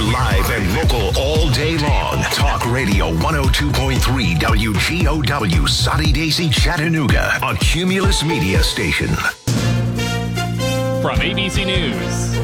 live and local all day long. Talk Radio 102.3 WGOW, Soddy Daisy, Chattanooga, a Cumulus Media station. From ABC News,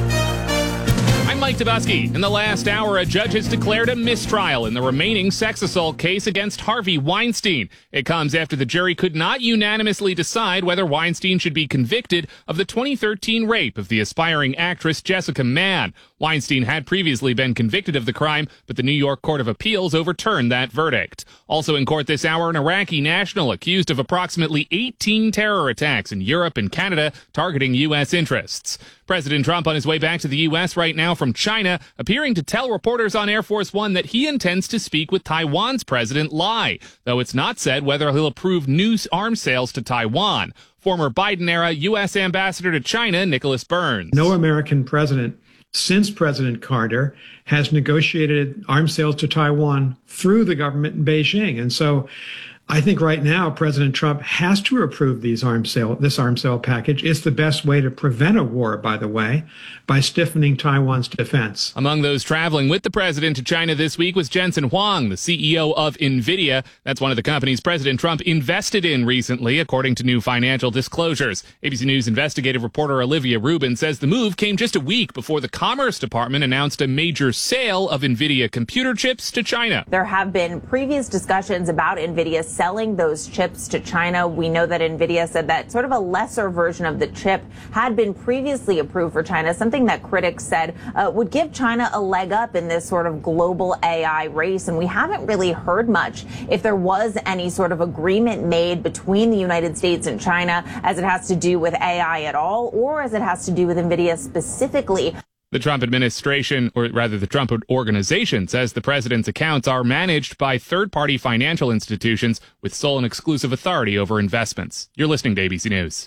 I'm Mike Dubusky. In the last hour, a judge has declared a mistrial in the remaining sex assault case against Harvey Weinstein. It comes after the jury could not unanimously decide whether Weinstein should be convicted of the 2013 rape of the aspiring actress Jessica Mann. Weinstein had previously been convicted of the crime, but the New York Court of Appeals overturned that verdict. Also in court this hour, an Iraqi national accused of approximately 18 terror attacks in Europe and Canada targeting U.S. interests. President Trump on his way back to the U.S. right now from China, appearing to tell reporters on Air Force One that he intends to speak with Taiwan's President Lai, though it's not said whether he'll approve new arms sales to Taiwan. Former Biden-era U.S. Ambassador to China, Nicholas Burns. No American president since President Carter has negotiated arms sales to Taiwan through the government in Beijing. And so I think right now President Trump has to approve this arms sale package. It's the best way to prevent a war, by the way, by stiffening Taiwan's defense. Among those traveling with the president to China this week was Jensen Huang, the CEO of NVIDIA. That's one of the companies President Trump invested in recently, according to new financial disclosures. ABC News investigative reporter Olivia Rubin says the move came just a week before the Commerce Department announced a major sale of NVIDIA computer chips to China. There have been previous discussions about NVIDIA selling those chips to China. We know that NVIDIA said that sort of a lesser version of the chip had been previously approved for China, something that critics said would give China a leg up in this sort of global AI race. And we haven't really heard much if there was any sort of agreement made between the United States and China as it has to do with AI at all, or as it has to do with NVIDIA specifically. The Trump administration, or rather the Trump organization, says the president's accounts are managed by third-party financial institutions with sole and exclusive authority over investments. You're listening to ABC News.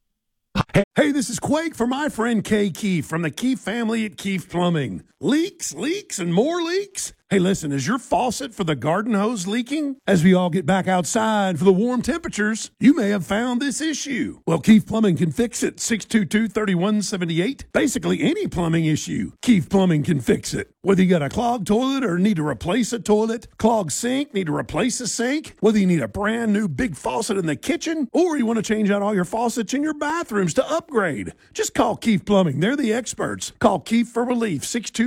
Hey, this is Quake for my friend Kay Keefe from the Keefe family at Keefe Plumbing. Leaks, and more leaks? Hey, listen, is your faucet for the garden hose leaking? As we all get back outside for the warm temperatures, you may have found this issue. Well, Keefe Plumbing can fix it. 622-3178. Basically any plumbing issue, Keefe Plumbing can fix it. Whether you got a clogged toilet or need to replace a toilet, clogged sink, need to replace a sink, whether you need a brand new big faucet in the kitchen, or you want to change out all your faucets in your bathrooms to upgrade, just call Keefe Plumbing. They're the experts. Call Keefe for relief.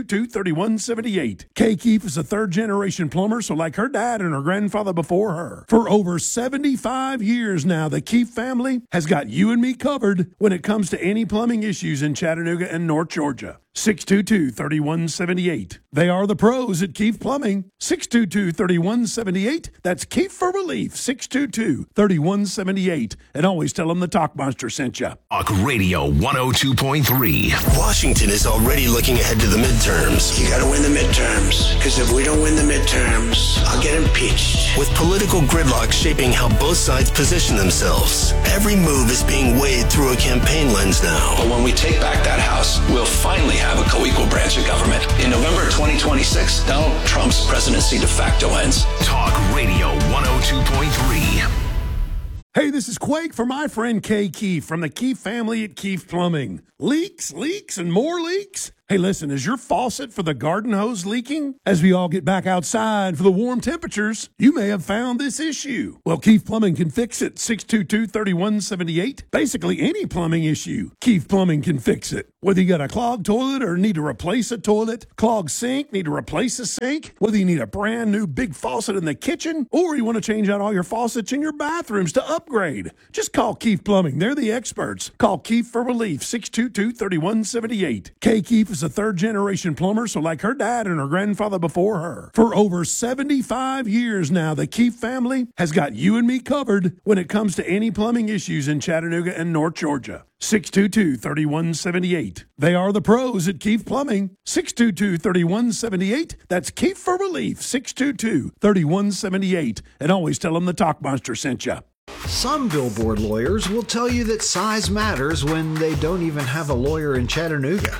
622-3178. Kay Keefe is a third-generation plumber, so like her dad and her grandfather before her. For over 75 years now, the Keefe family has got you and me covered when it comes to any plumbing issues in Chattanooga and North Georgia. 622-3178. They are the pros at Keefe Plumbing. 622-3178. That's Keefe for relief. 622-3178. And always tell them the Talk Monster sent you. Talk Radio 102.3. Washington is already looking ahead to the midterms. You gotta win the midterms, because if we don't win the midterms, I'll get impeached. With political gridlock shaping how both sides position themselves, every move is being weighed through a campaign lens now. But when we take back that House, we'll finally have a co-equal branch of government. In November 2026, Donald Trump's presidency de facto ends. Talk Radio 102.3. Hey, this is Quake for my friend Kay Keefe from the Keefe family at Keefe Plumbing. Leaks, and more leaks? Hey, listen, is your faucet for the garden hose leaking? As we all get back outside for the warm temperatures, you may have found this issue. Well, Keefe Plumbing can fix it. 622-3178. Basically any plumbing issue, Keefe Plumbing can fix it. Whether you got a clogged toilet or need to replace a toilet, clogged sink, need to replace a sink, whether you need a brand new big faucet in the kitchen, or you want to change out all your faucets in your bathrooms to upgrade, just call Keefe Plumbing. They're the experts. Call Keefe for relief. 622-3178. Kay Keefe is a third-generation plumber, so like her dad and her grandfather before her. For over 75 years now, the Keefe family has got you and me covered when it comes to any plumbing issues in Chattanooga and North Georgia. 622-3178. They are the pros at Keefe Plumbing. 622-3178. That's Keefe for relief. 622-3178. And always tell them the Talk Monster sent you. Some billboard lawyers will tell you that size matters when they don't even have a lawyer in Chattanooga.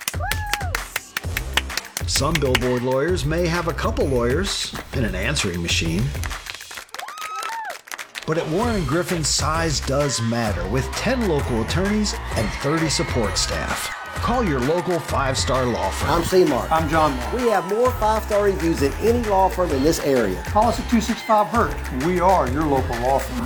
Some billboard lawyers may have a couple lawyers and an answering machine. But at Warren & Griffin, size does matter, with 10 local attorneys and 30 support staff. Call your local 5-star law firm. I'm C-Mark. I'm John Mark. We have more 5-star reviews than any law firm in this area. Call us at 265-HURT. We are your local law firm.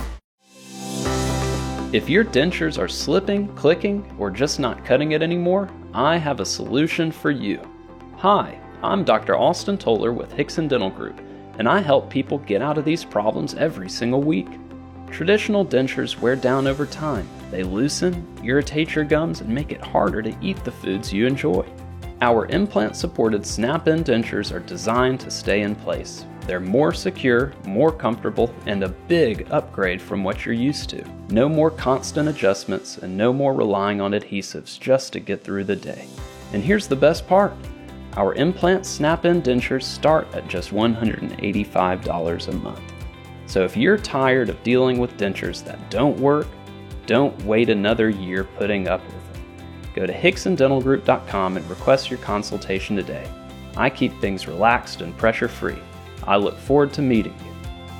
If your dentures are slipping, clicking, or just not cutting it anymore, I have a solution for you. Hi, I'm Dr. Austin Toller with Hickson Dental Group, and I help people get out of these problems every single week. Traditional dentures wear down over time. They loosen, irritate your gums, and make it harder to eat the foods you enjoy. Our implant-supported snap-in dentures are designed to stay in place. They're more secure, more comfortable, and a big upgrade from what you're used to. No more constant adjustments and no more relying on adhesives just to get through the day. And here's the best part. Our implant snap-in dentures start at just $185 a month. So if you're tired of dealing with dentures that don't work, don't wait another year putting up with them. Go to HicksonDentalGroup.com and request your consultation today. I keep things relaxed and pressure-free. I look forward to meeting you.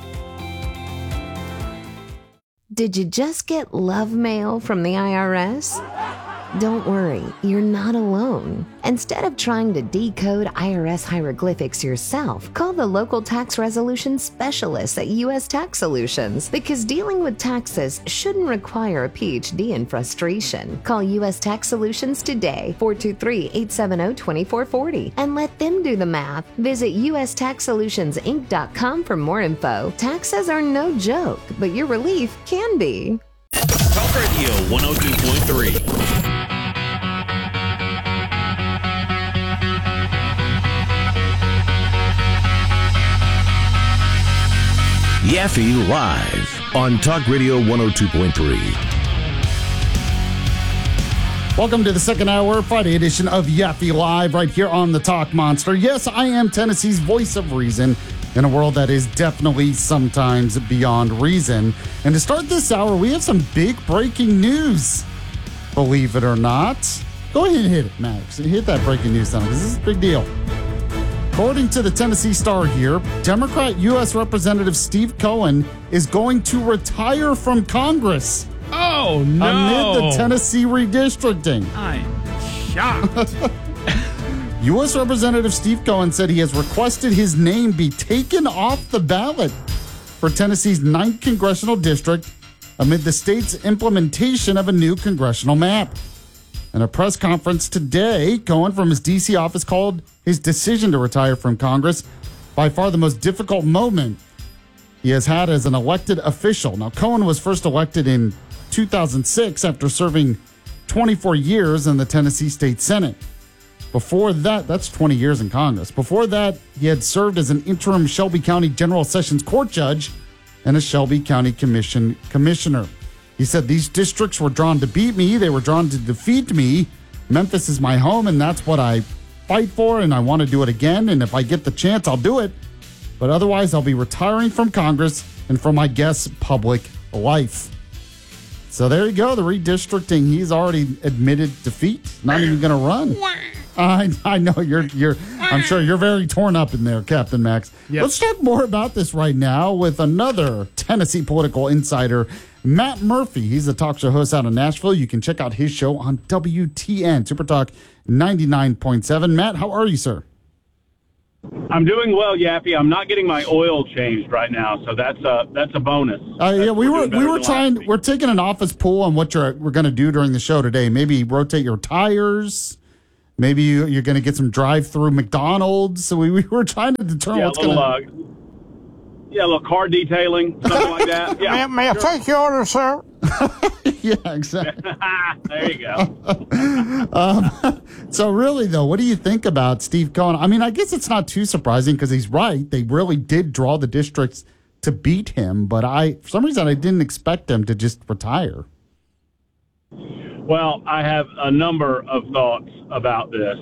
Did you just get love mail from the IRS? Don't worry, you're not alone. Instead of trying to decode IRS hieroglyphics yourself, call the local tax resolution specialists at U.S. Tax Solutions, because dealing with taxes shouldn't require a PhD in frustration. Call U.S. Tax Solutions today, 423-870-2440, and let them do the math. Visit USTaxSolutionsInc.com for more info. Taxes are no joke, but your relief can be. Talk Radio 102.3. Yaffe Live on Talk Radio 102.3. Welcome to the second hour, Friday edition of Yaffe Live, right here on the Talk Monster. Yes, I am Tennessee's voice of reason in a world that is definitely sometimes beyond reason. And to start this hour, we have some big breaking news, believe it or not. Go ahead and hit it, Max. Hit that breaking news down, because this is a big deal. According to the Tennessee Star here, Democrat U.S. Representative Steve Cohen is going to retire from Congress. Oh, no. Amid the Tennessee redistricting. I'm shocked. U.S. Representative Steve Cohen said he has requested his name be taken off the ballot for Tennessee's 9th congressional district amid the state's implementation of a new congressional map. In a press conference today, Cohen from his D.C. office called his decision to retire from Congress by far the most difficult moment he has had as an elected official. Now, Cohen was first elected in 2006 after serving 24 years in the Tennessee State Senate. Before that, that's 20 years in Congress. Before that, he had served as an interim Shelby County General Sessions Court judge and a Shelby County commissioner. He said, these districts were drawn to beat me. They were drawn to defeat me. Memphis is my home, and that's what I fight for, and I want to do it again. And if I get the chance, I'll do it. But otherwise, I'll be retiring from Congress and from, I guess, public life. So there you go, the redistricting. He's already admitted defeat. Not even going to run. I know I'm sure you're very torn up in there, Captain Max. Yep. Let's talk more about this right now with another Tennessee political insider, Matt Murphy. He's a talk show host out of Nashville. You can check out his show on WTN, Super Talk 99.7. Matt, how are you, sir? I'm doing well, Yaffe. I'm not getting my oil changed right now, so that's a bonus. Yeah, we're taking an office poll on what we're going to do during the show today. Maybe rotate your tires. Maybe you're going to get some drive-through McDonald's. So we were trying to determine what's going to... a little car detailing, something like that. Yeah, may I take your order, sir? Yeah, exactly. There you go. So really, though, what do you think about Steve Cohen? I mean, I guess it's not too surprising because he's right. They really did draw the districts to beat him. But for some reason, I didn't expect him to just retire. Well, I have a number of thoughts about this.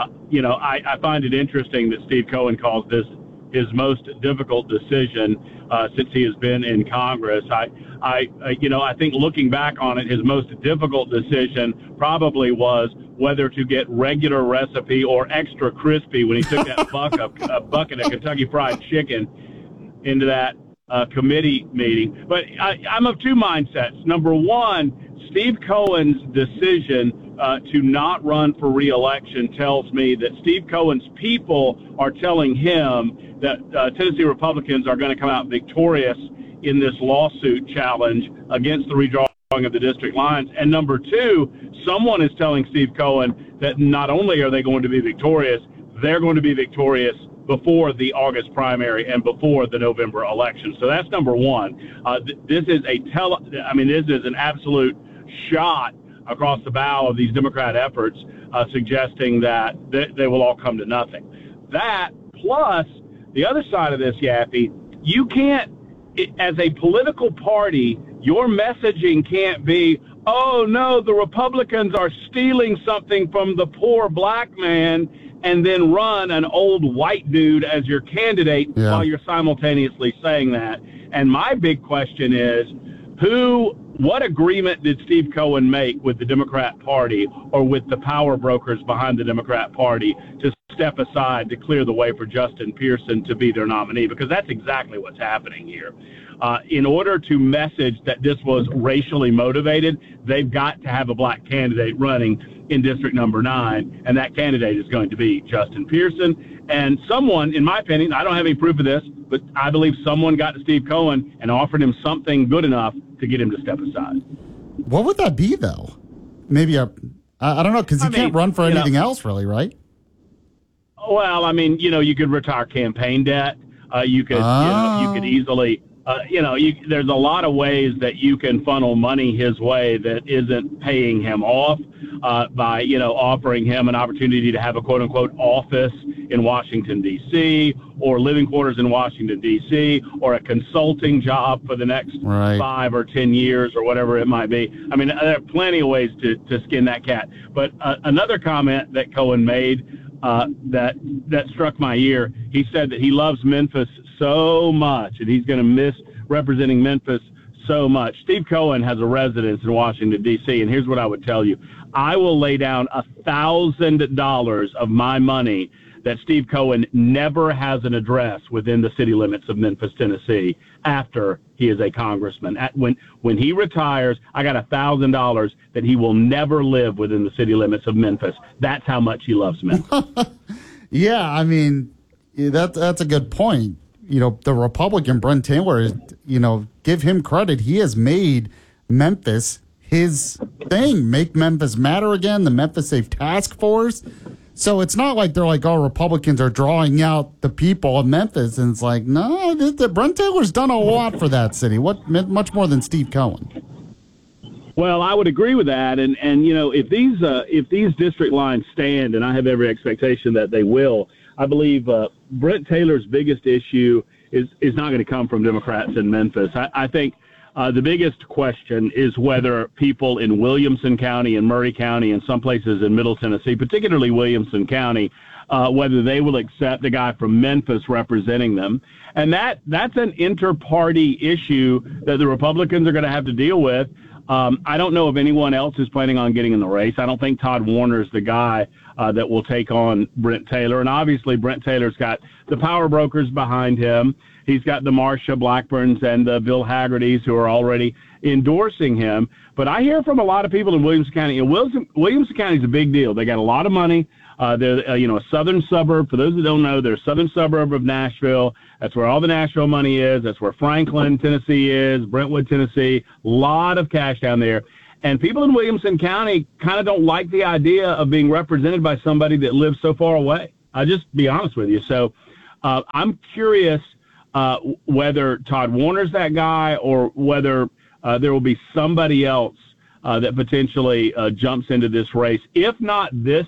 I find it interesting that Steve Cohen calls this his most difficult decision since he has been in Congress. I think looking back on it, his most difficult decision probably was whether to get regular recipe or extra crispy when he took that bucket of Kentucky Fried Chicken into that committee meeting. But I'm of two mindsets. Number one, Steve Cohen's decision to not run for re-election tells me that Steve Cohen's people are telling him that Tennessee Republicans are going to come out victorious in this lawsuit challenge against the redrawing of the district lines. And number two, someone is telling Steve Cohen that not only are they going to be victorious, they're going to be victorious before the August primary and before the November election. So that's number one. This is this is an absolute shot across the bow of these Democrat efforts, suggesting that they will all come to nothing. That plus the other side of this, Yaffe, you can't, as a political party, your messaging can't be, oh no, the Republicans are stealing something from the poor black man, and then run an old white dude as your candidate while you're simultaneously saying that. And my big question is, what agreement did Steve Cohen make with the Democrat Party or with the power brokers behind the Democrat Party to step aside to clear the way for Justin Pearson to be their nominee? Because that's exactly what's happening here. In order to message that this was racially motivated, they've got to have a black candidate running in District Number 9, and that candidate is going to be Justin Pearson. And someone, in my opinion, I don't have any proof of this, but I believe someone got to Steve Cohen and offered him something good enough to get him to step aside. What would that be, though? Maybe I don't know, because he can't run for anything else, really, right? Well, I mean, you could retire campaign debt. You could easily... there's a lot of ways that you can funnel money his way that isn't paying him off by, offering him an opportunity to have a quote unquote office in Washington, D.C., or living quarters in Washington, D.C., or a consulting job for the next 5 or 10 years or whatever it might be. I mean, there are plenty of ways to skin that cat. But another comment that Cohen made that struck my ear, he said that he loves Memphis so much, and he's going to miss representing Memphis so much. Steve Cohen has a residence in Washington, D.C., and here's what I would tell you. I will lay down $1,000 of my money that Steve Cohen never has an address within the city limits of Memphis, Tennessee, after he is a congressman. When he retires, I got $1,000 that he will never live within the city limits of Memphis. That's how much he loves Memphis. Yeah, I mean, that's a good point. The Republican Brent Taylor, give him credit. He has made Memphis his thing. Make Memphis matter again, the Memphis Safe Task Force. So it's not like they're like, oh, Republicans are drawing out the people of Memphis. And it's like, no, Brent Taylor's done a lot for that city. Much more than Steve Cohen. Well, I would agree with that. And if these district lines stand, and I have every expectation that they will, I believe Brent Taylor's biggest issue is not going to come from Democrats in Memphis. I think the biggest question is whether people in Williamson County and Murray County and some places in Middle Tennessee, particularly Williamson County, whether they will accept a guy from Memphis representing them. And that's an inter-party issue that the Republicans are going to have to deal with. I don't know if anyone else is planning on getting in the race. I don't think Todd Warner is the guy that will take on Brent Taylor. And obviously Brent Taylor's got the power brokers behind him. He's got the Marsha Blackburns and the Bill Haggertys who are already endorsing him. But I hear from a lot of people in Williamson County. Williamson County is a big deal. They got a lot of money. They're a southern suburb. For those that don't know, they're a southern suburb of Nashville. That's where all the Nashville money is. That's where Franklin, Tennessee is, Brentwood, Tennessee. A lot of cash down there. And people in Williamson County kind of don't like the idea of being represented by somebody that lives so far away. I'll just be honest with you. So I'm curious whether Todd Warner's that guy or whether there will be somebody else that potentially jumps into this race. If not this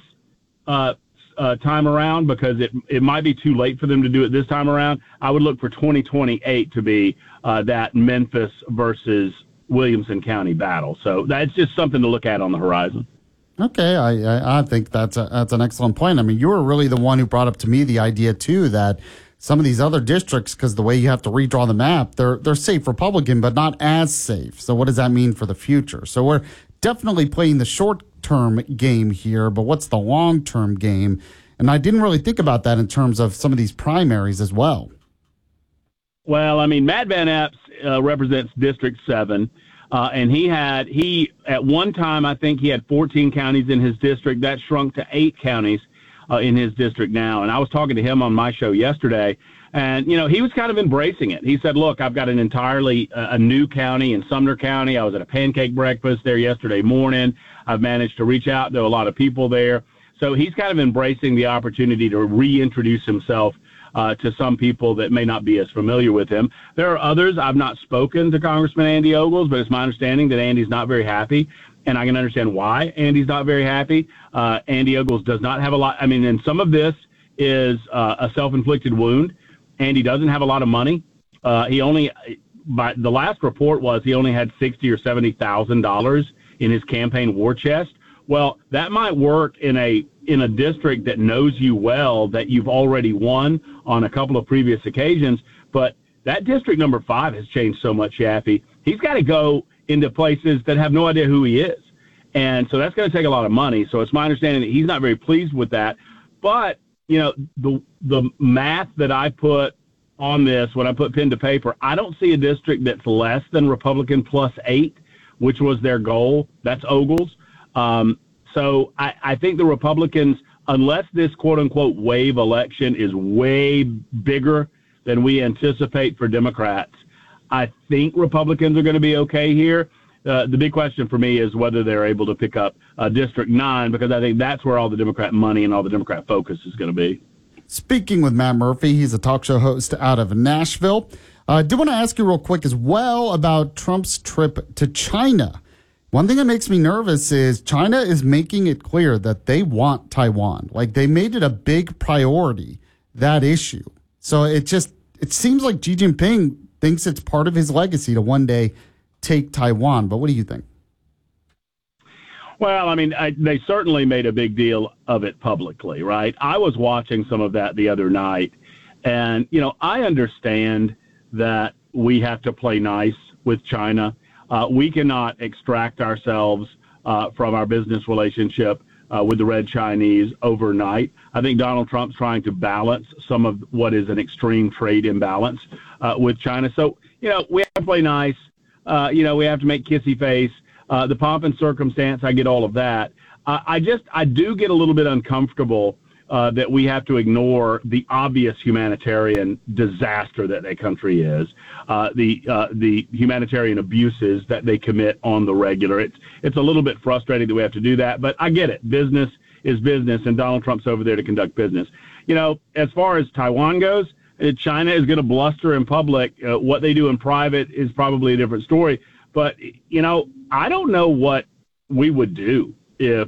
time around, because it might be too late for them to do it this time around, I would look for 2028 to be that Memphis versus Williamson County battle. So that's just something to look at on the horizon. Okay, I think that's an excellent point. I mean, you were really the one who brought up to me the idea, too, that some of these other districts, because the way you have to redraw the map, they're safe Republican, but not as safe. So what does that mean for the future? So we're definitely playing the short-term game here, but what's the long-term game? And I didn't really think about that in terms of some of these primaries as well. Well, I mean, Matt Van Epps represents District 7. And he at one time, I think he had 14 counties in his district. That shrunk to 8 counties in his district now. And I was talking to him on my show yesterday, and, he was kind of embracing it. He said, look, I've got an entirely a new county in Sumner County. I was at a pancake breakfast there yesterday morning. I've managed to reach out to a lot of people there. So he's kind of embracing the opportunity to reintroduce himself to some people that may not be as familiar with him. There are others. I've not spoken to Congressman Andy Ogles, but it's my understanding that Andy's not very happy, and I can understand why Andy's not very happy. Andy Ogles does not have a lot. I mean, and some of this is a self-inflicted wound. Andy doesn't have a lot of money. By the last report was he only had $60,000 or $70,000 in his campaign war chest. Well, that might work in a district that knows you well, that you've already won on a couple of previous occasions. But that district number 5 has changed so much, Yaffee. He's got to go into places that have no idea who he is. And so that's going to take a lot of money. So it's my understanding that he's not very pleased with that. But, the math that I put on this, when I put pen to paper, I don't see a district that's less than Republican plus 8, which was their goal. That's Ogles. So I think the Republicans, unless this quote-unquote wave election is way bigger than we anticipate for Democrats, I think Republicans are going to be okay here. The big question for me is whether they're able to pick up District 9, because I think that's where all the Democrat money and all the Democrat focus is going to be. Speaking with Matt Murphy, he's a talk show host out of Nashville. I do want to ask you real quick as well about Trump's trip to China. One thing that makes me nervous is China is making it clear that they want Taiwan. Like, they made it a big priority, that issue. So it seems like Xi Jinping thinks it's part of his legacy to one day take Taiwan. But what do you think? Well, I mean, they certainly made a big deal of it publicly, right? I was watching some of that the other night, and, I understand that we have to play nice with China. We cannot extract ourselves from our business relationship with the Red Chinese overnight. I think Donald Trump's trying to balance some of what is an extreme trade imbalance with China. So, we have to play nice. We have to make kissy face. The pomp and circumstance, I get all of that. I do get a little bit uncomfortable that we have to ignore the obvious humanitarian disaster that that country is, the humanitarian abuses that they commit on the regular. It's a little bit frustrating that we have to do that, but I get it. Business is business, and Donald Trump's over there to conduct business. As far as Taiwan goes, China is going to bluster in public. What they do in private is probably a different story. But, I don't know what we would do if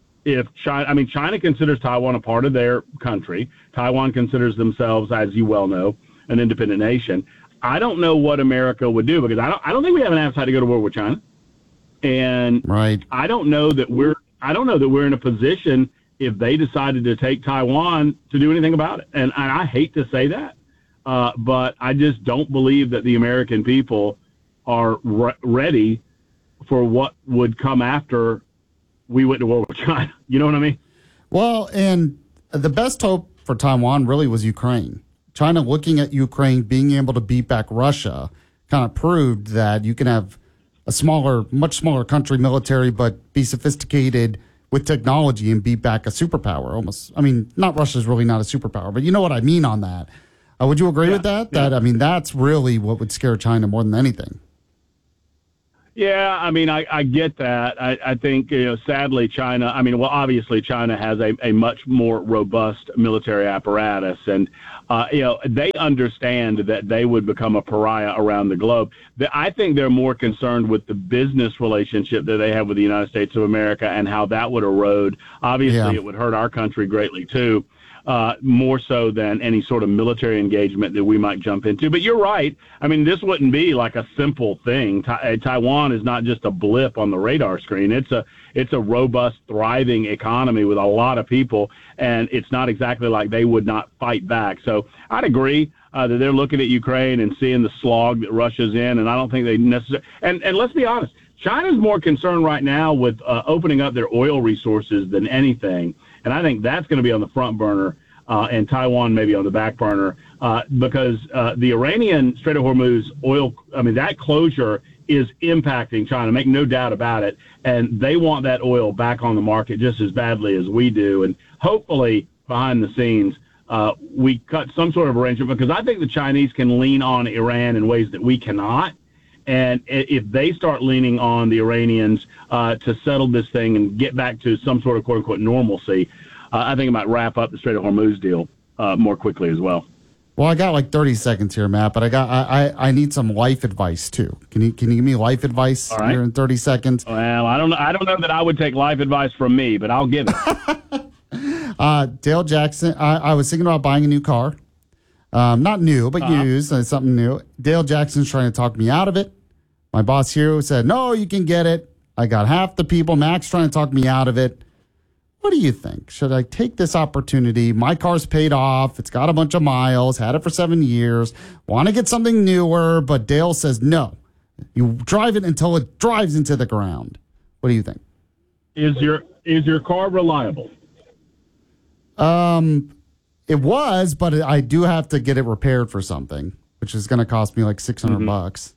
China considers Taiwan a part of their country. Taiwan considers themselves, as you well know, an independent nation. I don't know what America would do, because I don't think we have an appetite to go to war with China. And right. I don't know that we're in a position, if they decided to take Taiwan, to do anything about it. And I hate to say that, but I just don't believe that the American people are ready for what would come after we went to war with China. You know what I mean? Well, and the best hope for Taiwan really was Ukraine. China looking at Ukraine, being able to beat back Russia, kind of proved that you can have a much smaller country military, but be sophisticated with technology and beat back a superpower almost. I mean, Russia's really not a superpower, but you know what I mean on that. Would you agree with that? Yeah. That's really what would scare China more than anything. Yeah, I get that. I think, sadly, China, obviously China has a much more robust military apparatus, and, they understand that they would become a pariah around the globe. I think they're more concerned with the business relationship that they have with the United States of America and how that would erode. Obviously, It would hurt our country greatly, too. More so than any sort of military engagement that we might jump into. But you're right. This wouldn't be like a simple thing. Taiwan is not just a blip on the radar screen. It's a robust, thriving economy with a lot of people, and it's not exactly like they would not fight back. So I'd agree that they're looking at Ukraine and seeing the slog that Russia's in, and I don't think they necessarily – and let's be honest, China's more concerned right now with opening up their oil resources than anything. And I think that's going to be on the front burner, and Taiwan maybe on the back burner, because the Iranian Strait of Hormuz that closure is impacting China, make no doubt about it. And they want that oil back on the market just as badly as we do. And hopefully, behind the scenes, we cut some sort of arrangement, because I think the Chinese can lean on Iran in ways that we cannot. And if they start leaning on the Iranians to settle this thing and get back to some sort of quote-unquote normalcy, I think it might wrap up the Strait of Hormuz deal more quickly as well. Well, I got like 30 seconds here, Matt, but I need some life advice too. Can you give me life advice here in 30 seconds? Well, I don't know that I would take life advice from me, but I'll give it. Dale Jackson, I was thinking about buying a new car. Not new, but used, something new. Dale Jackson's trying to talk me out of it. My boss here said, no, you can get it. I got half the people. Max trying to talk me out of it. What do you think? Should I take this opportunity? My car's paid off. It's got a bunch of miles. Had it for 7 years. Want to get something newer, but Dale says no. You drive it until it drives into the ground. What do you think? Is your car reliable? It was, but I do have to get it repaired for something, which is going to cost me like $600 bucks.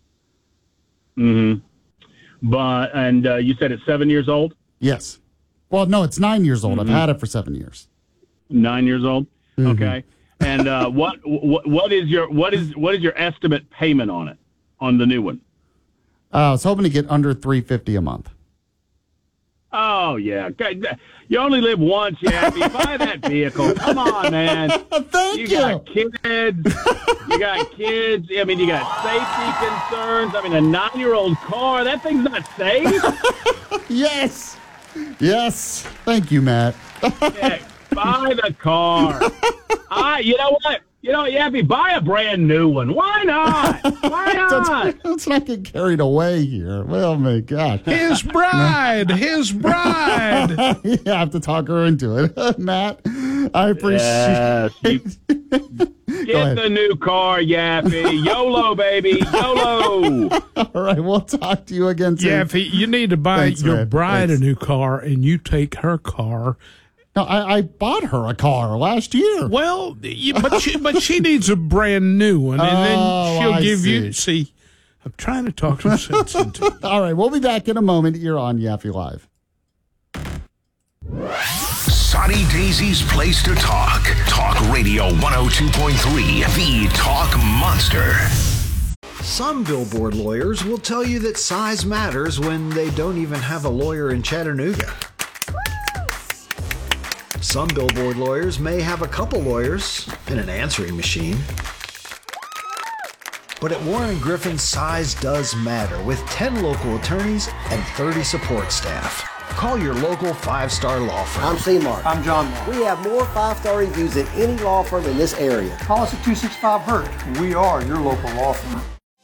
And you said it's 7 years old? Yes. Well, no, it's 9 years old. I've had it for 7 years. 9 years old. Okay. And what is your estimate payment on it, on the new one? I was hoping to get under $350 a month. Oh yeah, you only live once, Yappy. Buy that vehicle. Come on, man. Thank you. You got kids. You got kids. I mean, you got safety concerns. I mean, a 9-year-old car, that thing's not safe. Yes. Thank you, Matt. Yeah, buy the car. You know what? Yappy, buy a brand new one. Why not? Why not? Let's not get carried away here. Oh, my God. His bride. Yeah, I have to talk her into it. Matt, I appreciate it. Get the new car, Yappy. YOLO, baby. YOLO. All right, we'll talk to you again soon. Yappy, you need to buy your bride a new car, and you take her car. No, I bought her a car last year. Well, but she needs a brand new one, and then she'll give you. See, I'm trying to talk some sense into you. All right, we'll be back in a moment. You're on Yaffee Live. Sonny Daisy's place to talk. Talk Radio 102.3, the Talk Monster. Some billboard lawyers will tell you that size matters when they don't even have a lawyer in Chattanooga. Some billboard lawyers may have a couple lawyers and an answering machine. But at Warren & Griffin, size does matter, with 10 local attorneys and 30 support staff. Call your local 5-star law firm. I'm C-Mark. I'm John Mark. We have more 5-star reviews than any law firm in this area. Call us at 265-HURT. We are your local law firm.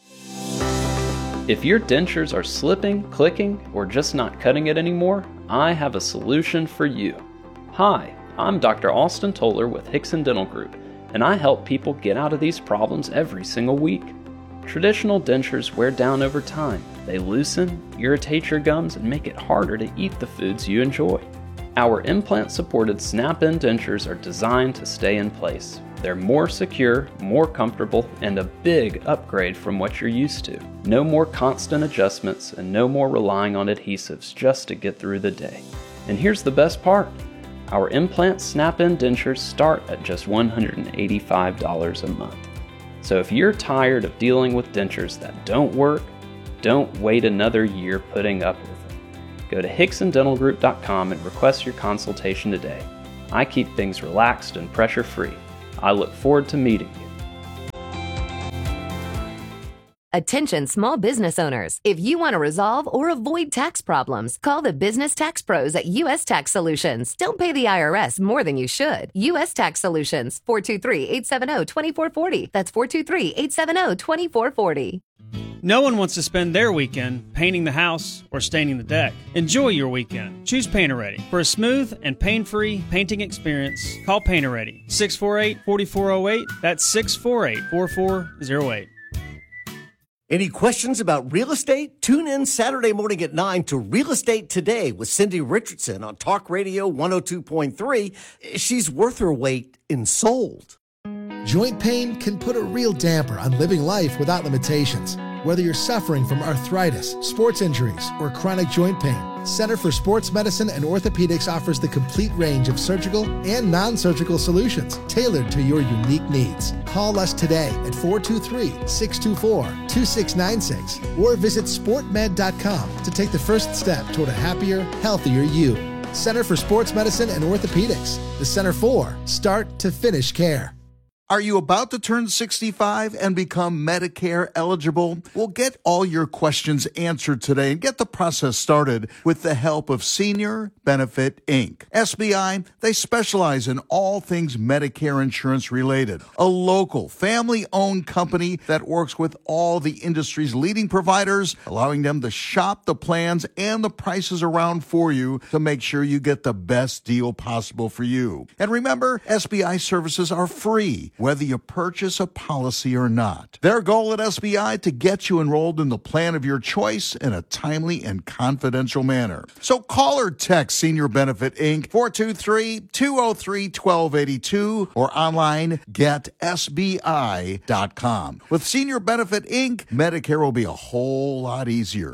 If your dentures are slipping, clicking, or just not cutting it anymore, I have a solution for you. Hi, I'm Dr. Austin Toller with Hickson Dental Group, and I help people get out of these problems every single week. Traditional dentures wear down over time. They loosen, irritate your gums, and make it harder to eat the foods you enjoy. Our implant-supported snap-in dentures are designed to stay in place. They're more secure, more comfortable, and a big upgrade from what you're used to. No more constant adjustments, and no more relying on adhesives just to get through the day. And here's the best part. Our implant snap-in dentures start at just $185 a month. So if you're tired of dealing with dentures that don't work, don't wait another year putting up with them. Go to HicksonDentalGroup.com and request your consultation today. I keep things relaxed and pressure-free. I look forward to meeting you. Attention small business owners. If you want to resolve or avoid tax problems, call the business tax pros at U.S. Tax Solutions. Don't pay the IRS more than you should. U.S. Tax Solutions, 423-870-2440. That's 423-870-2440. No one wants to spend their weekend painting the house or staining the deck. Enjoy your weekend. Choose Painter Ready. For a smooth and pain-free painting experience, call Painter Ready. 648-4408. That's 648-4408. Any questions about real estate? Tune in Saturday morning at 9 to Real Estate Today with Cindy Richardson on Talk Radio 102.3. She's worth her weight in sold. Joint pain can put a real damper on living life without limitations. Whether you're suffering from arthritis, sports injuries, or chronic joint pain, Center for Sports Medicine and Orthopedics offers the complete range of surgical and non-surgical solutions tailored to your unique needs. Call us today at 423-624-2696 or visit sportmed.com to take the first step toward a happier, healthier you. Center for Sports Medicine and Orthopedics, the Center for Start to Finish Care. Are you about to turn 65 and become Medicare eligible? Well, get all your questions answered today and get the process started with the help of Senior Benefit, Inc. SBI, they specialize in all things Medicare insurance related. A local, family-owned company that works with all the industry's leading providers, allowing them to shop the plans and the prices around for you to make sure you get the best deal possible for you. And remember, SBI services are free, whether you purchase a policy or not. Their goal at SBI to get you enrolled in the plan of your choice in a timely and confidential manner. So call or text Senior Benefit Inc. 423-203-1282 or online getsbi.com. With Senior Benefit Inc., Medicare will be a whole lot easier.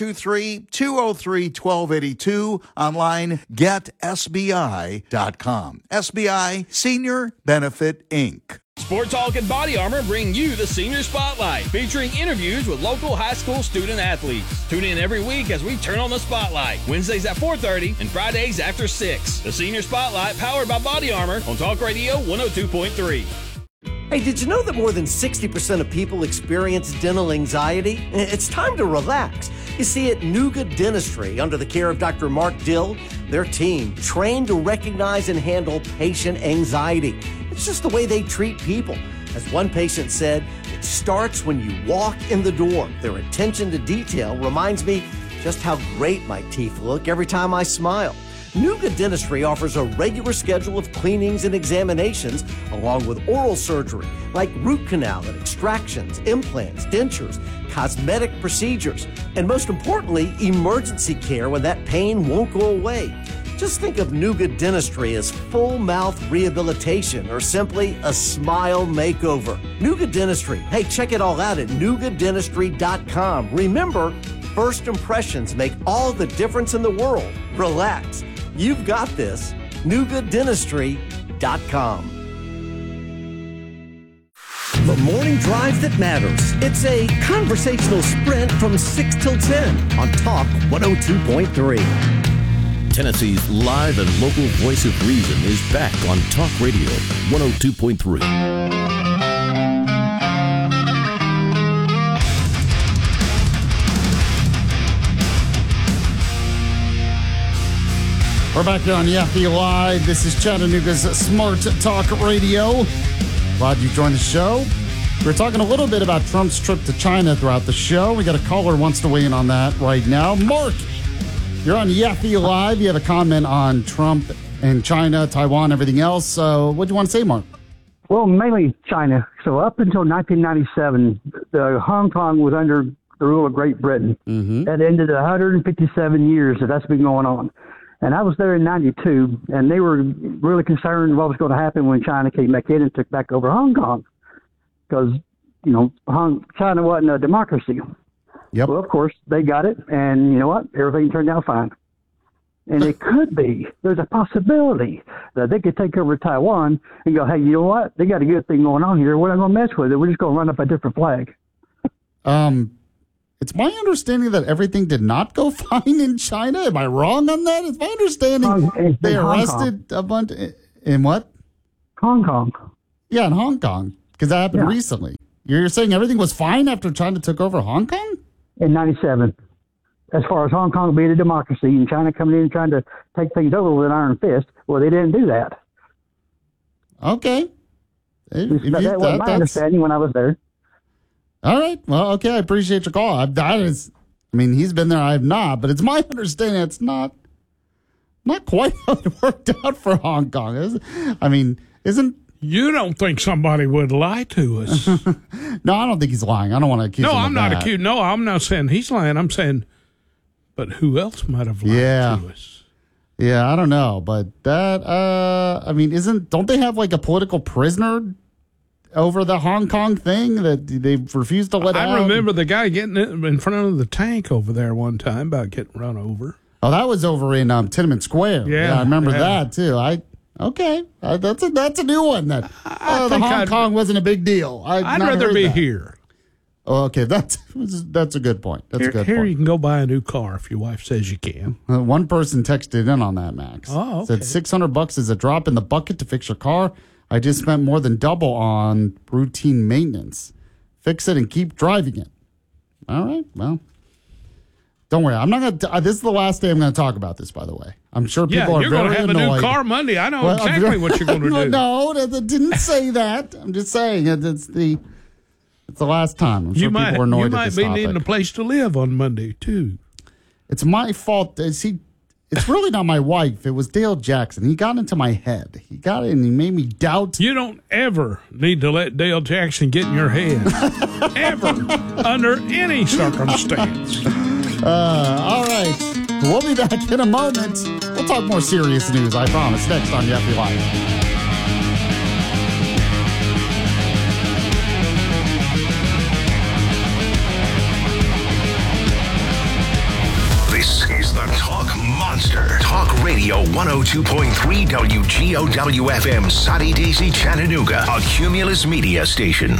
423-203-1282, online getsbi.com. SBI Senior Benefit Inc. Sports Talk and Body Armor bring you the Senior Spotlight, featuring interviews with local high school student athletes. Tune in every week as we turn on the spotlight, Wednesdays at 4:30 and Fridays after 6. The Senior Spotlight, powered by Body Armor on Talk Radio 102.3. Hey, did you know that more than 60% of people experience dental anxiety? It's time to relax. You see, at Nuga Dentistry, under the care of Dr. Mark Dill, their team trained to recognize and handle patient anxiety. It's just the way they treat people. As one patient said, it starts when you walk in the door. Their attention to detail reminds me just how great my teeth look every time I smile. Nuga Dentistry offers a regular schedule of cleanings and examinations, along with oral surgery, like root canal and extractions, implants, dentures, cosmetic procedures, and most importantly, emergency care when that pain won't go away. Just think of Nuga Dentistry as full mouth rehabilitation or simply a smile makeover. Nuga Dentistry. Hey, check it all out at NugaDentistry.com. Remember, first impressions make all the difference in the world. Relax. You've got this. NugaDentistry.com. The morning drive that matters. It's a conversational sprint from 6 till 10 on Talk 102.3. Tennessee's live and local voice of reason is back on Talk Radio 102.3. We're back here on Yaffe Live. This is Chattanooga's Smart Talk Radio. Glad you joined the show. We're talking a little bit about Trump's trip to China throughout the show. We got a caller who wants to weigh in on that right now. Mark, you're on Yaffe Live. You have a comment on Trump and China, Taiwan, everything else. What do you want to say, Mark? Well, mainly China. So up until 1997, Hong Kong was under the rule of Great Britain. Mm-hmm. That ended 157 years that's been going on. And I was there in 92, and they were really concerned what was going to happen when China came back in and took back over Hong Kong. Because, you know, China wasn't a democracy. Yep. Well, of course, they got it, and you know what? Everything turned out fine. And it could be, there's a possibility that they could take over Taiwan and go, hey, you know what? They got a good thing going on here. We're not going to mess with it. We're just going to run up a different flag. It's my understanding that everything did not go fine in China. Am I wrong on that? It's my understanding they arrested a bunch. In what? Hong Kong. Yeah, in Hong Kong, because that happened recently. You're saying everything was fine after China took over Hong Kong? In 97. As far as Hong Kong being a democracy and China coming in and trying to take things over with an iron fist, well, they didn't do that. Okay. That was my understanding when I was there. All right. Well, okay. I appreciate your call. He's been there. I have not, but it's my understanding it's not quite how it worked out for Hong Kong. Isn't you don't think somebody would lie to us? No, I don't think he's lying. I don't want to accuse him of that. No, I'm not accusing. No, I'm not saying he's lying. I'm saying, but who else might have lied to us? Yeah, I don't know, but that. Don't they have like a political prisoner over the Hong Kong thing that they refused to let out? I remember the guy getting in front of the tank over there one time about getting run over. Oh, that was over in Tiananmen Square. Yeah, I remember that too. That's a new one. That the Hong Kong wasn't a big deal. I'd rather be here. Oh, okay, that's a good point. Here you can go buy a new car if your wife says you can. One person texted in on that, Max. Oh, okay. Said $600 is a drop in the bucket to fix your car. I just spent more than double on routine maintenance. Fix it and keep driving it. All right, well, don't worry. I'm not gonna. This is the last day I'm going to talk about this. By the way, I'm sure people are very annoyed. You're going to have a new car Monday. I know exactly what you're going to do. No, that didn't say that. I'm just saying it's the last time. I'm sure people are annoyed at this topic. You might be needing a place to live on Monday too. It's my fault. It's really not my wife. It was Dale Jackson. He got into my head. He got in and he made me doubt. You don't ever need to let Dale Jackson get in your head. Ever. Under any circumstance. All right. We'll be back in a moment. We'll talk more serious news, I promise, next on Yeffy Live. Talk Monster. Talk Radio 102.3 WGOW FM, Soddy Daisy, Chattanooga, a Cumulus Media station.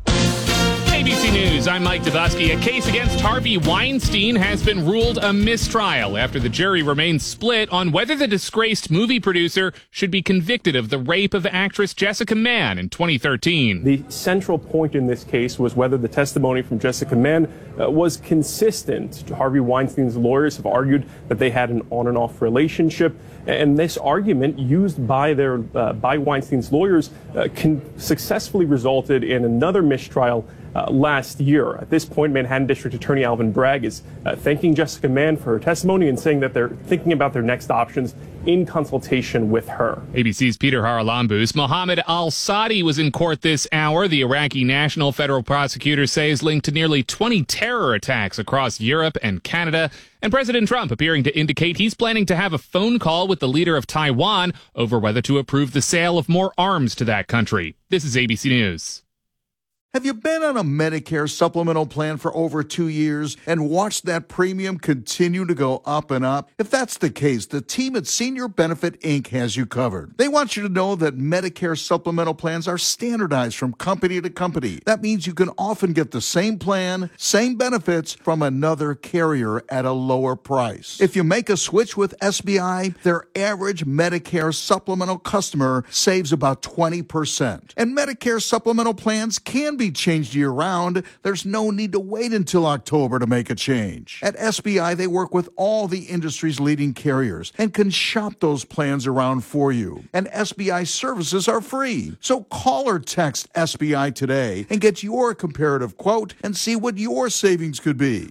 ABC News, I'm Mike Dabowski. A case against Harvey Weinstein has been ruled a mistrial after the jury remains split on whether the disgraced movie producer should be convicted of the rape of actress Jessica Mann in 2013. The central point in this case was whether the testimony from Jessica Mann was consistent. Harvey Weinstein's lawyers have argued that they had an on and off relationship, and this argument used by Weinstein's lawyers successfully resulted in another mistrial last year. At this point, Manhattan District Attorney Alvin Bragg is thanking Jessica Mann for her testimony and saying that they're thinking about their next options in consultation with her. ABC's Peter Haralambous. Mohammed al-Sadi was in court this hour. The Iraqi national federal prosecutor says linked to nearly 20 terror attacks across Europe and Canada. And President Trump appearing to indicate he's planning to have a phone call with the leader of Taiwan over whether to approve the sale of more arms to that country. This is ABC News. Have you been on a Medicare supplemental plan for over 2 years and watched that premium continue to go up and up? If that's the case, the team at Senior Benefit Inc. has you covered. They want you to know that Medicare supplemental plans are standardized from company to company. That means you can often get the same plan, same benefits from another carrier at a lower price. If you make a switch with SBI, their average Medicare supplemental customer saves about 20%. And Medicare supplemental plans can be changed year-round. There's no need to wait until October to make a change. At SBI, they work with all the industry's leading carriers and can shop those plans around for you. And SBI services are free. So call or text SBI today and get your comparative quote and see what your savings could be.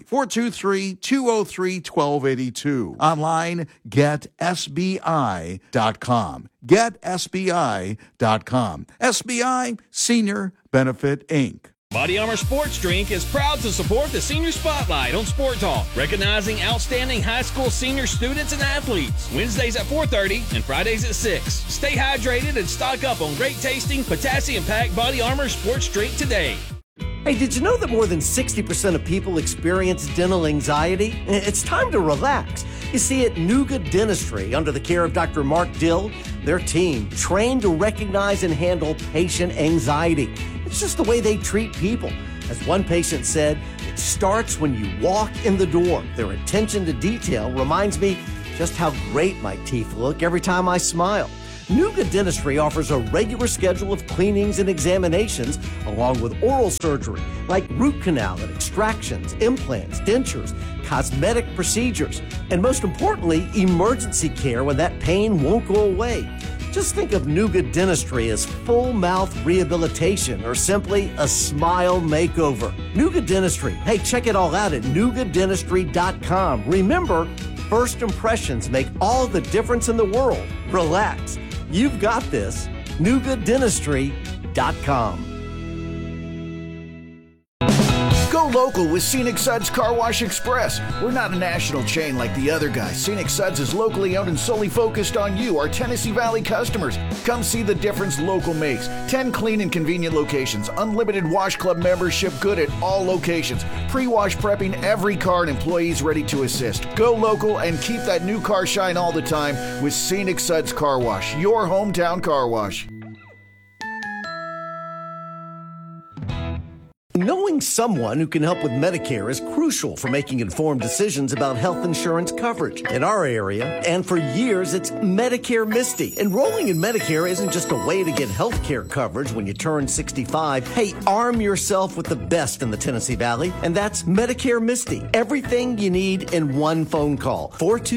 423-203-1282. Online, getsbi.com. GetSBI.com. SBI Senior Benefit Inc. Body Armor Sports Drink is proud to support the Senior Spotlight on Sport Talk, recognizing outstanding high school senior students and athletes. Wednesdays at 4:30 and Fridays at 6. Stay hydrated and stock up on great tasting, potassium-packed Body Armor Sports Drink today. Hey, did you know that more than 60% of people experience dental anxiety? It's time to relax. You see, at Nuga Dentistry, under the care of Dr. Mark Dill, their team trained to recognize and handle patient anxiety. It's just the way they treat people. As one patient said, it starts when you walk in the door. Their attention to detail reminds me just how great my teeth look every time I smile. Nuga Dentistry offers a regular schedule of cleanings and examinations, along with oral surgery, like root canal and extractions, implants, dentures, cosmetic procedures, and most importantly, emergency care when that pain won't go away. Just think of Nuga Dentistry as full mouth rehabilitation or simply a smile makeover. Nuga Dentistry. Hey, check it all out at NugaDentistry.com. Remember, first impressions make all the difference in the world. Relax. You've got this. NugaDentistry.com. Go local with Scenic Suds Car Wash Express. We're not a national chain like the other guys. Scenic Suds is locally owned and solely focused on you, our Tennessee Valley customers. Come see the difference local makes. 10 clean and convenient locations. Unlimited Wash Club membership good at all locations. Pre-wash prepping every car and employees ready to assist. Go local and keep that new car shine all the time with Scenic Suds Car Wash, your hometown car wash. Knowing someone who can help with Medicare is crucial for making informed decisions about health insurance coverage. In our area, and for years, it's Medicare Misty. Enrolling in Medicare isn't just a way to get health care coverage when you turn 65. Hey, arm yourself with the best in the Tennessee Valley, and that's Medicare Misty. Everything you need in one phone call.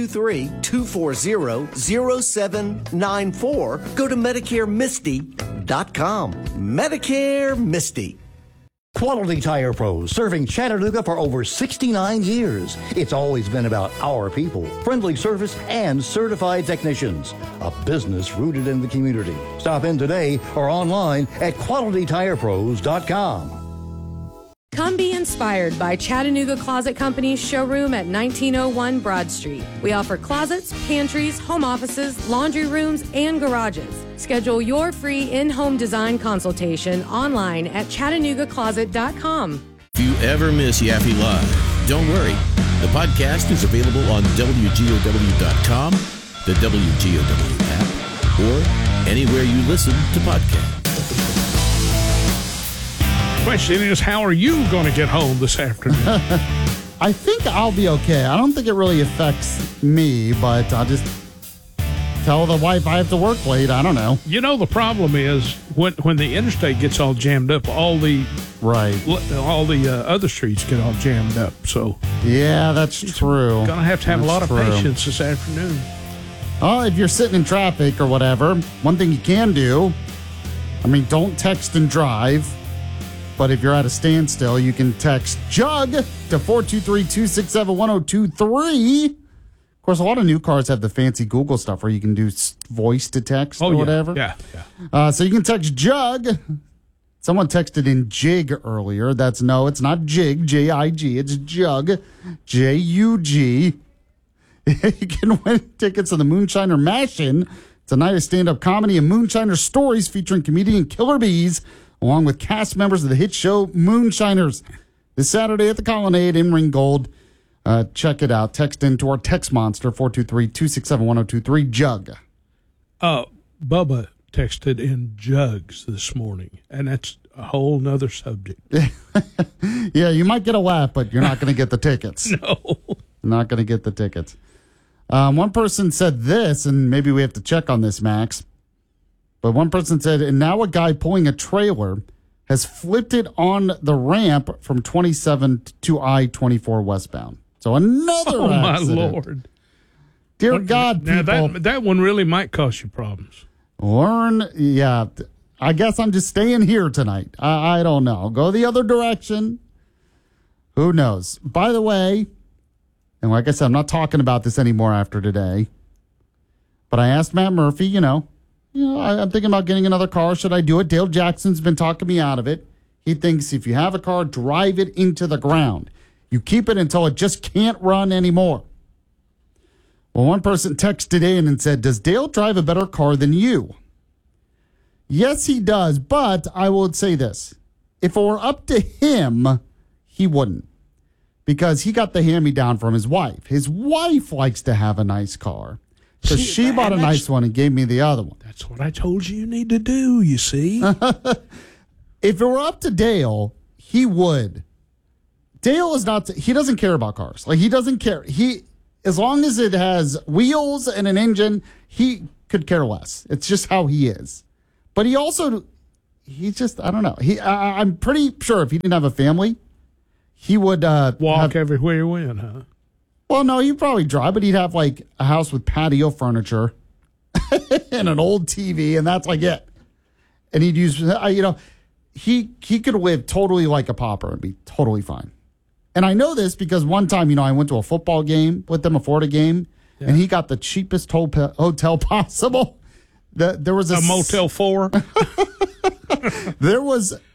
423-240-0794. Go to MedicareMisty.com. Medicare Misty. Quality Tire Pros, serving Chattanooga for over 69 years. It's always been about our people, friendly service, and certified technicians. A business rooted in the community. Stop in today or online at QualityTirePros.com. Come be inspired by Chattanooga Closet Company's showroom at 1901 Broad Street. We offer closets, pantries, home offices, laundry rooms, and garages. Schedule your free in-home design consultation online at ChattanoogaCloset.com. If you ever miss Yaffe Live, don't worry. The podcast is available on WGOW.com, the WGOW app, or anywhere you listen to podcasts. Question is, how are you going to get home this afternoon? I think I'll be okay. I don't think it really affects me, but I'll just tell the wife I have to work late. I don't know. You know, the problem is when the interstate gets all jammed up, all the other streets get all jammed up. So yeah, that's true. Gonna have a lot of patience this afternoon. Oh, if you're sitting in traffic or whatever, one thing you can do, don't text and drive. But if you're at a standstill, you can text JUG to 423-267-1023. Of course, a lot of new cars have the fancy Google stuff where you can do voice to text or whatever. Yeah. So you can text JUG. Someone texted in JIG earlier. It's not JIG, J-I-G. It's JUG, J-U-G. You can win tickets to the Moonshiner Mash-In. It's a night of stand-up comedy and moonshiner stories featuring comedian Killer Bees, along with cast members of the hit show Moonshiners. This Saturday at the Colonnade in Ringgold. Check it out. Text into our text monster, 423-267-1023, JUG. Bubba texted in jugs this morning, and that's a whole nother subject. Yeah, you might get a laugh, but you're not going to get the tickets. No. Not going to get the tickets. One person said this, and maybe we have to check on this, Max. But one person said, and now a guy pulling a trailer has flipped it on the ramp from 27 to I-24 westbound. So another accident. My Lord. Dear God, now people. that one really might cause you problems. Yeah. I guess I'm just staying here tonight. I don't know. Go the other direction. Who knows? By the way, and like I said, I'm not talking about this anymore after today, but I asked Matt Murphy, I'm thinking about getting another car. Should I do it? Dale Jackson's been talking me out of it. He thinks if you have a car, drive it into the ground. You keep it until it just can't run anymore. Well, one person texted in and said, does Dale drive a better car than you? Yes, he does, but I will say this. If it were up to him, he wouldn't. Because he got the hand-me-down from his wife. His wife likes to have a nice car. So she bought a nice one and gave me the other one. That's what I told you need to do, you see. If it were up to Dale, he would. Dale is not, he doesn't care about cars. Like, he doesn't care. As long as it has wheels and an engine, he could care less. It's just how he is. But he don't know. I'm pretty sure if he didn't have a family, he would walk everywhere he went, huh? Well, no, he'd probably drive, but he'd have like a house with patio furniture and an old TV, and that's like it. And he'd use, he could live totally like a pauper and be totally fine. And I know this because one time, I went to a football game with them, a Florida game, and he got the cheapest hotel possible. There was a Motel 4. There was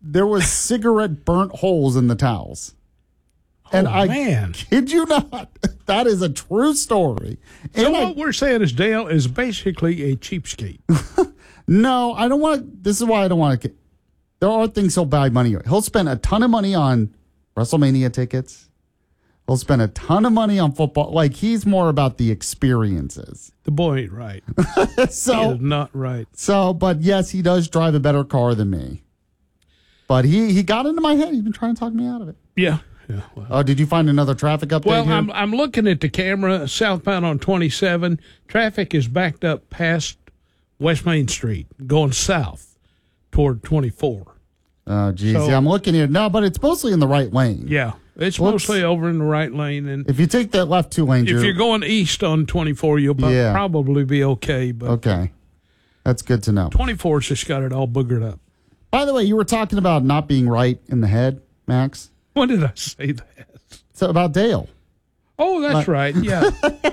there was cigarette burnt holes in the towels. And man. Kid you not, that is a true story. So what we're saying is Dale is basically a cheapskate. No, I don't want. This is why I don't want to. There are things he'll buy money. He'll spend a ton of money on WrestleMania tickets. He'll spend a ton of money on football. Like, he's more about the experiences. The boy ain't right. So he is not right. So, but yes, he does drive a better car than me. But he got into my head. He's been trying to talk me out of it. Yeah. Well. Oh, did you find another traffic update? Well, here? I'm looking at the camera southbound on 27. Traffic is backed up past West Main Street, going south toward 24. Oh, geez. So, yeah, I'm looking here. No, but it's mostly in the right lane. Yeah, it's mostly over in the right lane. And if you take that left 2 lanes, if you're going east on 24, you'll probably be okay. But okay, that's good to know. 24's just got it all boogered up. By the way, you were talking about not being right in the head, Max. When did I say that? So about Dale. Oh, that's right. Yeah.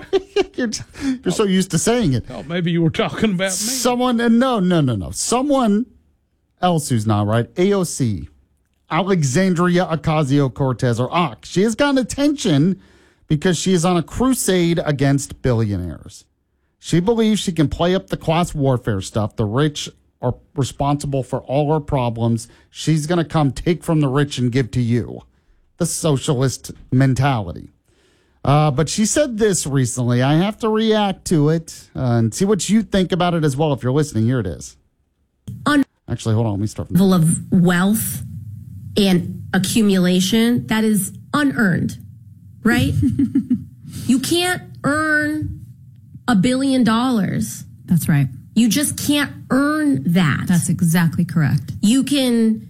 You're so used to saying it. Oh, maybe you were talking about me. Someone, no. Someone else who's not right. AOC, Alexandria Ocasio-Cortez, or AOC. She has gotten attention because she is on a crusade against billionaires. She believes she can play up the class warfare stuff. The rich are responsible for all our problems. She's going to come take from the rich and give to you. The socialist mentality. But she said this recently. I have to react to it and see what you think about it as well. If you're listening, here it is. Actually, hold on. Let me start. Level of wealth and accumulation that is unearned, right? You can't earn $1 billion. That's right. You just can't earn that. That's exactly correct. You can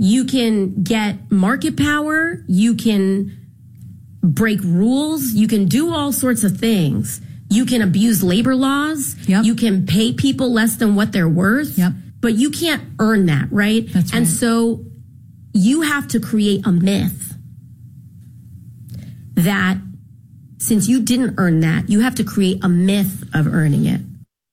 get market power. You can break rules. You can do all sorts of things. You can abuse labor laws. Yep. You can pay people less than what they're worth. Yep. But you can't earn that, right? That's right. And so you have to create a myth that since you didn't earn that, you have to create a myth of earning it.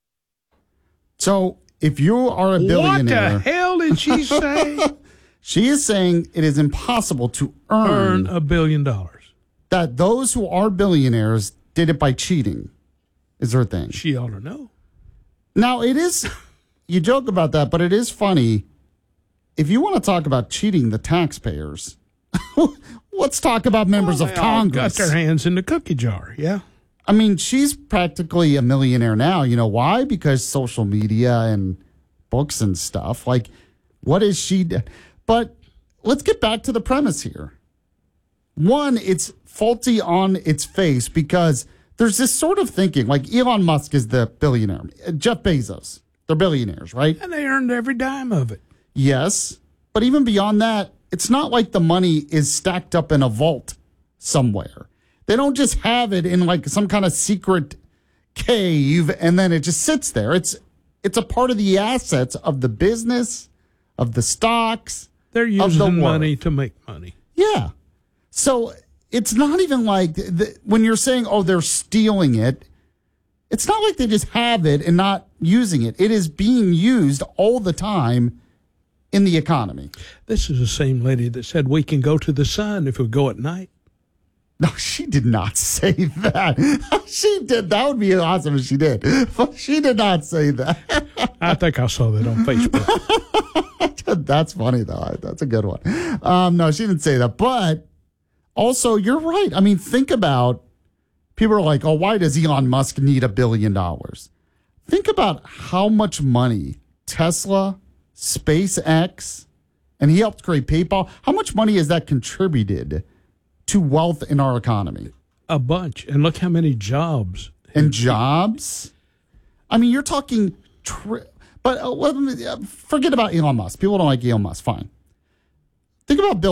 So if you are a billionaire... What the hell did she say? She is saying it is impossible to earn $1 billion. That those who are billionaires did it by cheating is her thing. She ought to know. Now, it is... You joke about that, but it is funny. If you want to talk about cheating the taxpayers, let's talk about members of Congress. Got their hands in the cookie jar, yeah. I mean, she's practically a millionaire now. You know why? Because social media and books and stuff. Like, what is she? But let's get back to the premise here. One, it's faulty on its face because there's this sort of thinking, like Elon Musk is the billionaire. Jeff Bezos, they're billionaires, right? And they earned every dime of it. Yes. But even beyond that, it's not like the money is stacked up in a vault somewhere. They don't just have it in like some kind of secret cave and then it just sits there. It's a part of the assets of the business, of the stocks. They're using money to make money. Yeah. So it's not even like when you're saying, oh, they're stealing it. It's not like they just have it and not using it. It is being used all the time in the economy. This is the same lady that said we can go to the sun if we go at night. No, she did not say that. She did. That would be awesome if she did. But she did not say that. I think I saw that on Facebook. That's funny, though. That's a good one. No, she didn't say that. But also, you're right. I mean, think about, people are like, oh, why does Elon Musk need $1 billion? Think about how much money Tesla, SpaceX, and he helped create PayPal. How much money has that contributed to wealth in our economy? A bunch. And look how many jobs. And jobs? I mean, you're talking... But forget about Elon Musk. People don't like Elon Musk. Fine. Think about Bill